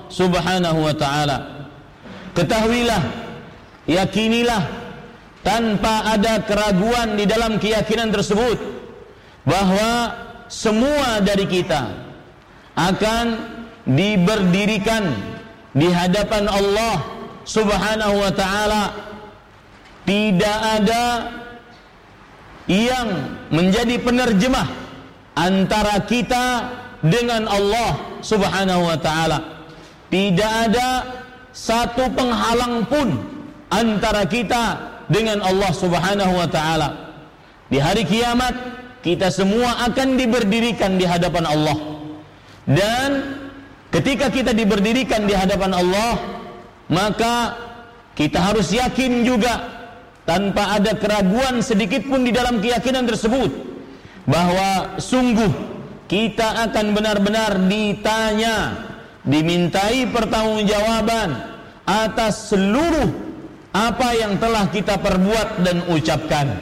Subhanahu wa ta'ala. Ketahuilah, yakinilah tanpa ada keraguan di dalam keyakinan tersebut bahwa semua dari kita akan diberdirikan di hadapan Allah Subhanahu wa ta'ala. Tidak ada yang menjadi penerjemah antara kita dengan Allah Subhanahu wa ta'ala. Tidak ada satu penghalang pun antara kita dengan Allah Subhanahu wa ta'ala. Di hari kiamat kita semua akan diberdirikan di hadapan Allah. Dan ketika kita diberdirikan di hadapan Allah, maka kita harus yakin juga tanpa ada keraguan sedikit pun di dalam keyakinan tersebut bahwa sungguh kita akan benar-benar ditanya, dimintai pertanggungjawaban atas seluruh apa yang telah kita perbuat dan ucapkan.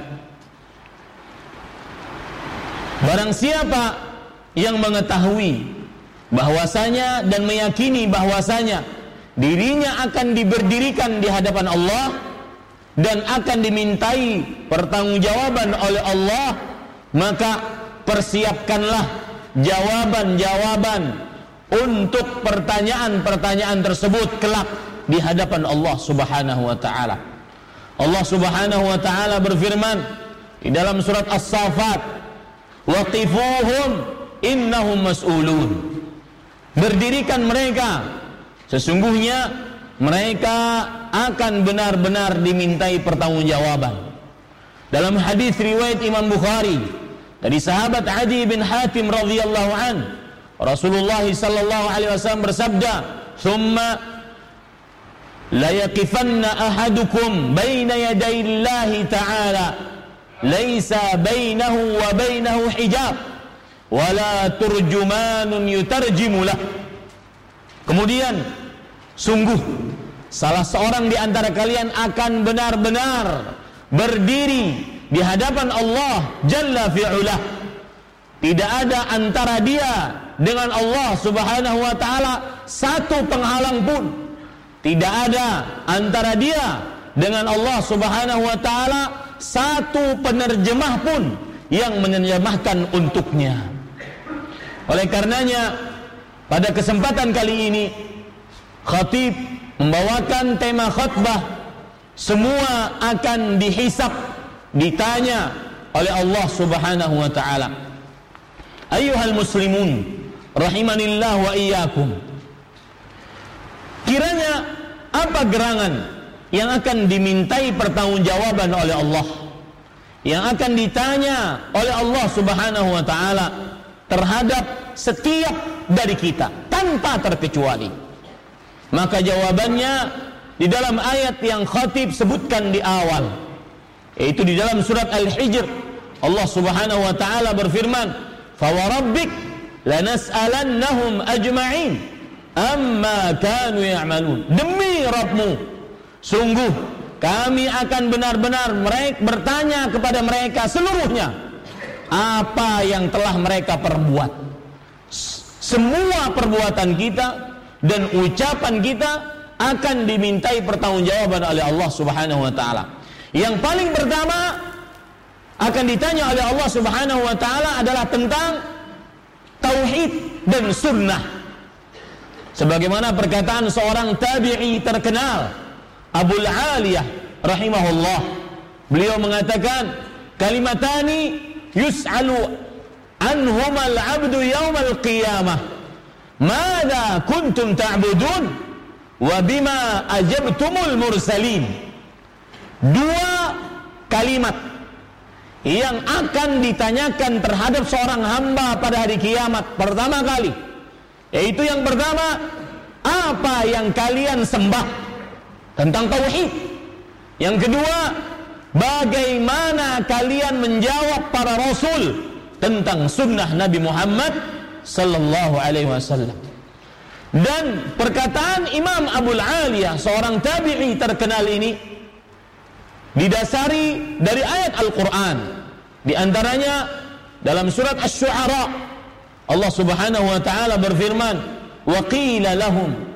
Barang siapa yang mengetahui bahwasanya dan meyakini bahwasanya dirinya akan diberdirikan di hadapan Allah dan akan dimintai pertanggungjawaban oleh Allah, maka persiapkanlah jawaban-jawaban untuk pertanyaan-pertanyaan tersebut kelak di hadapan Allah Subhanahu wa ta'ala. Allah Subhanahu wa ta'ala berfirman di dalam surat As-Saffat, waqifuhum innahum mas'ulun. Berdirikan mereka, sesungguhnya mereka akan benar-benar dimintai pertanggungjawaban. Dalam hadis riwayat Imam Bukhari dari sahabat Adi bin Hatim radhiyallahu an, Rasulullah sallallahu alaihi wasallam bersabda, "Tsumma la yaqifanna ahadukum baina yaday Allah ta'ala laisa bainahu wa bainahu hijab wala turjumanun yutarjimu lah." Kemudian sungguh salah seorang di antara kalian akan benar-benar berdiri di hadapan Allah Jalla fi'ulah. Tidak ada antara dia dengan Allah Subhanahu wa ta'ala satu penghalang pun. Tidak ada antara dia dengan Allah Subhanahu wa ta'ala satu penerjemah pun yang menerjemahkan untuknya. Oleh karenanya pada kesempatan kali ini khatib membawakan tema khutbah semua akan dihisab, ditanya oleh Allah Subhanahu wa ta'ala. Ayyuhal muslimun rahimanillah wa iyyakum. Kiranya apa gerangan yang akan dimintai pertanggungjawaban oleh Allah, yang akan ditanya oleh Allah Subhanahu wa ta'ala terhadap setiap dari kita tanpa terkecuali? Maka jawabannya di dalam ayat yang khatib sebutkan di awal, yaitu di dalam surat Al-Hijr. Allah Subhanahu wa ta'ala berfirman, "Fawarabbik lanas'alannahum ajma'in amma kanu ya'malun." Demi Rabbmu, sungguh kami akan benar-benar bertanya kepada mereka seluruhnya apa yang telah mereka perbuat. Semua perbuatan kita dan ucapan kita akan dimintai pertanggungjawaban oleh Allah Subhanahu wa ta'ala. Yang paling pertama akan ditanya oleh Allah Subhanahu wa ta'ala adalah tentang tauhid dan sunnah. Sebagaimana perkataan seorang tabi'i terkenal, Abul Aliyah rahimahullah, beliau mengatakan, kalimatani yus'alu anhumal abdu yawmal qiyamah, mada kuntum ta'budun wa bima ajabtumul mursalin. Dua kalimat yang akan ditanyakan terhadap seorang hamba pada hari kiamat pertama kali, yaitu yang pertama, apa yang kalian sembah, tentang tauhid. Yang kedua, bagaimana kalian menjawab para rasul tentang sunnah Nabi Muhammad sallallahu alaihi wasallam. Dan perkataan Imam Abul Aliyah, seorang tabi'i terkenal ini, didasari dari ayat Al-Quran. Di antaranya dalam surat Asy-Syu'ara, Allah Subhanahu wa ta'ala berfirman, wa qila lahum